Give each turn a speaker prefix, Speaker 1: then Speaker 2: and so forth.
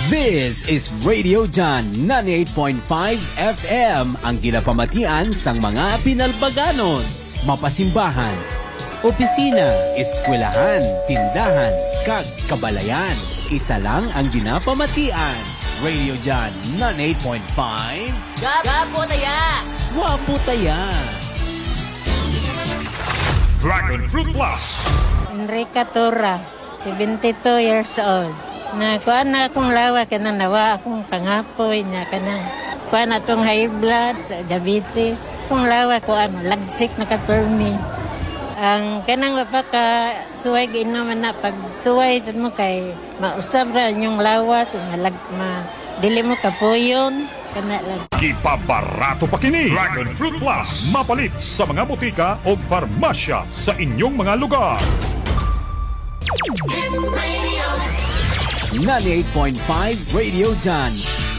Speaker 1: This is Radio John 98.5 FM, ang ginapamatian sang mga pinalbaganon, mapasimbahan, opisina, eskwelahan, tindahan, kag kabalayan. Isa lang ang ginapamatian. Radio John 98.5.
Speaker 2: Gapo taya!
Speaker 1: Wapo taya!
Speaker 3: Dragon Fruit Plus.
Speaker 4: Enrica Tora, 72 years old. Nakuha na akong lawa, kana nawa akong pangapoy niya, kana kuha na itong high blood, diabetes. Kung lawa ko, lagsik na ka-permi. Ang kanang mapaka suway ginuman na pag suway sa mo kay mausab ra yung lawa, dili mo kapuyon, kana lang.
Speaker 3: Ipabarato pa kini Dragon Fruit Plus. Mapalit sa mga butika o farmasya sa inyong mga lugar.
Speaker 1: 98.5 Radio John